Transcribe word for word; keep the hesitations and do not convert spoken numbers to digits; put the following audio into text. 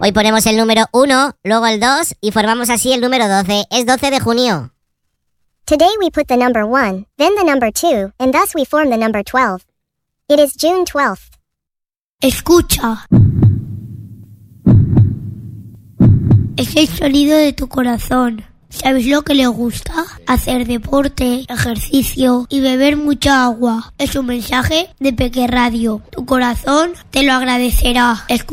Hoy ponemos el número uno, luego el dos y formamos así el número doce. Es doce de junio. Today we put the number one, then the number two, and thus we form the number twelve. It is June twelfth. Escucha. Es el sonido de tu corazón. ¿Sabes lo que le gusta? Hacer deporte, ejercicio y beber mucha agua. Es un mensaje de Peque Radio. Tu corazón te lo agradecerá. Escucha.